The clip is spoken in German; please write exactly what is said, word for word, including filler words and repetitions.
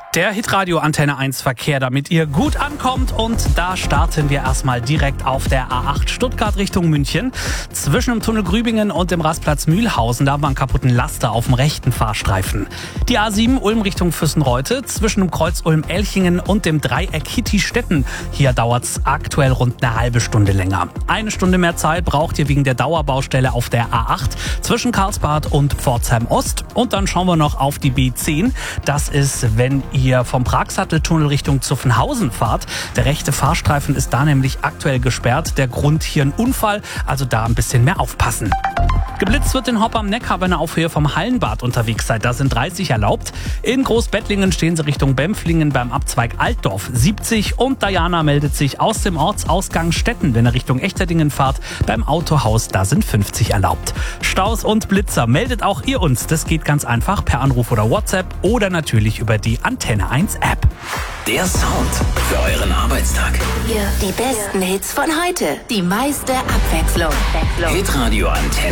Der Hitradio Antenne eins Verkehr, damit ihr gut ankommt. Und da starten wir erstmal direkt auf der A acht Stuttgart Richtung München. Zwischen dem Tunnel Grübingen und dem Rastplatz Mühlhausen, da haben wir einen kaputten Laster auf dem rechten Fahrstreifen. Die A sieben Ulm Richtung Füssenreute, zwischen dem Kreuz Ulm-Elchingen und dem Dreieck Hitti-Stetten. Hier dauert's aktuell rund eine halbe Stunde länger. Eine Stunde mehr Zeit braucht ihr wegen der Dauerbaustelle auf der A acht zwischen Karlsbad und Pforzheim Ost. Und dann schauen wir noch auf die B zehn. Das ist, wenn ihr ihr vom Pragsatteltunnel Richtung Zuffenhausen fahrt. Der rechte Fahrstreifen ist da nämlich aktuell gesperrt. Der Grund hier ein Unfall, also da ein bisschen mehr aufpassen. Geblitzt wird in Hopp am Neckar, wenn ihr auf Höhe vom Hallenbad unterwegs seid. Da sind dreißig erlaubt. In Großbettlingen stehen sie Richtung Bempflingen beim Abzweig Altdorf siebzig. Und Diana meldet sich aus dem Ortsausgang Stetten, wenn ihr Richtung Echterdingen fahrt. Beim Autohaus, da sind fünfzig erlaubt. Staus und Blitzer, meldet auch ihr uns. Das geht ganz einfach per Anruf oder WhatsApp oder natürlich über die Antenne eins App. Der Sound für euren Arbeitstag. Hier die besten Hits von heute. Die meiste Abwechslung. Hitradio Antenne.